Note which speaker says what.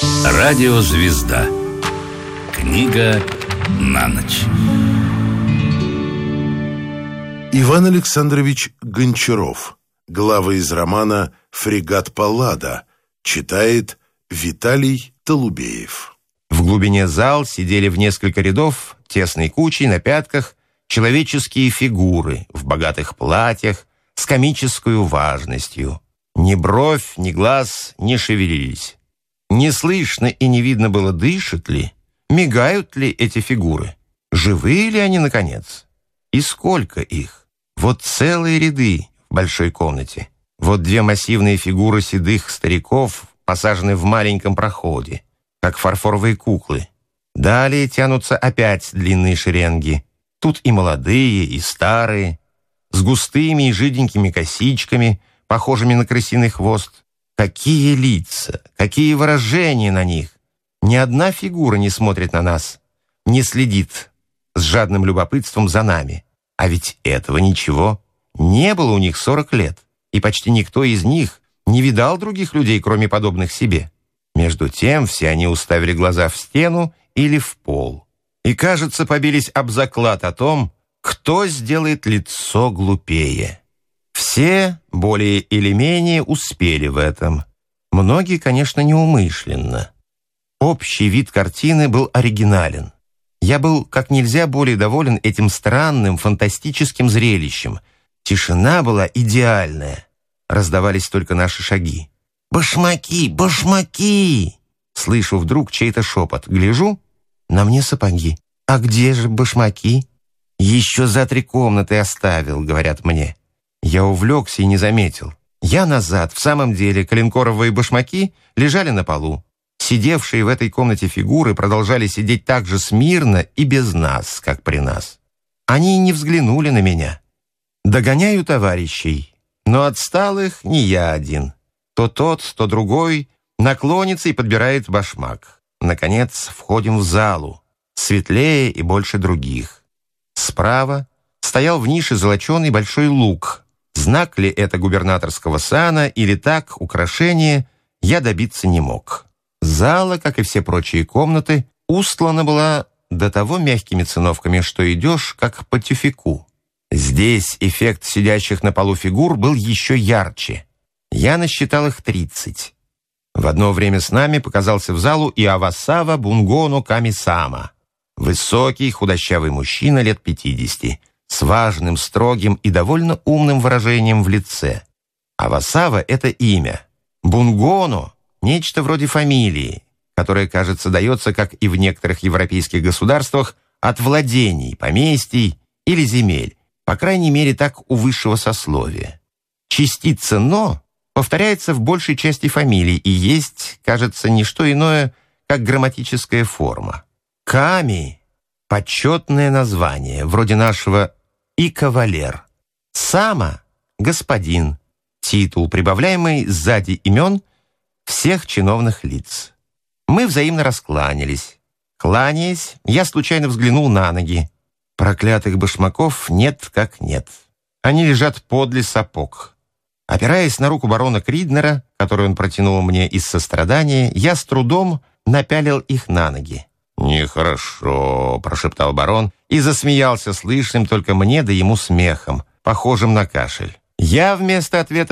Speaker 1: Радиозвезда. Книга на ночь.
Speaker 2: Иван Александрович Гончаров. Главы из романа «Фрегат Паллада». Читает Виталий Толубеев.
Speaker 3: В глубине зал сидели в несколько рядов, тесной кучей на пятках, человеческие фигуры в богатых платьях с комической важностью. Ни бровь, ни глаз не шевелились. Не слышно и не видно было, дышат ли, мигают ли эти фигуры, живые ли они, наконец, и сколько их. Вот целые ряды в большой комнате. Вот две массивные фигуры седых стариков, посажены в маленьком проходе, как фарфоровые куклы. Далее тянутся опять длинные шеренги. Тут и молодые, и старые, с густыми и жиденькими косичками, похожими на крысиный хвост. Какие лица, какие выражения на них! Ни одна фигура не смотрит на нас, не следит с жадным любопытством за нами. А ведь этого ничего. Не было у них 40 лет, и почти никто из них не видал других людей, кроме подобных себе. Между тем все они уставили глаза в стену или в пол, и, кажется, побились об заклад о том, кто сделает лицо глупее. Все, более или менее, успели в этом. Многие, конечно, неумышленно. Общий вид картины был оригинален. Я был как нельзя более доволен этим странным, фантастическим зрелищем. Тишина была идеальная. Раздавались только наши шаги. «Башмаки! Башмаки!» Слышу вдруг чей-то шепот. Гляжу, на мне сапоги. «А где же башмаки?» «Еще за 3 комнаты оставил», — говорят мне. Я увлекся и не заметил. Я назад. В самом деле, коленкоровые башмаки лежали на полу. Сидевшие в этой комнате фигуры продолжали сидеть так же смирно и без нас, как при нас. Они не взглянули на меня. Догоняю товарищей, но отстал их не я один. То тот, то другой наклонится и подбирает башмак. Наконец, входим в залу, светлее и больше других. Справа стоял в нише золоченый большой лук. Знак ли это губернаторского сана или так, украшение, я добиться не мог. Зала, как и все прочие комнаты, устлана была до того мягкими циновками, что идешь, как по тюфяку. Здесь эффект сидящих на полу фигур был еще ярче. Я насчитал их 30. В одно время с нами показался в залу Иавасава Бунгоно Ками-сама. Высокий, худощавый мужчина лет 50, с важным, строгим и довольно умным выражением в лице. Авасава — это имя. Бунгоно — нечто вроде фамилии, которая, кажется, дается, как и в некоторых европейских государствах, от владений, поместий или земель, по крайней мере, так у высшего сословия. Частица «но» повторяется в большей части фамилий и есть, кажется, не что иное, как грамматическая форма. Ками — почетное название, вроде нашего и кавалер. Сама — господин, титул, прибавляемый сзади имен всех чиновных лиц. Мы взаимно раскланялись. Кланяясь, я случайно взглянул на ноги. Проклятых башмаков нет как нет. Они лежат подле сапог. Опираясь на руку барона Криднера, которую он протянул мне из сострадания, я с трудом напялил их на ноги. «Нехорошо», — прошептал барон и засмеялся слышным только мне да ему смехом, похожим на кашель. Я вместо ответа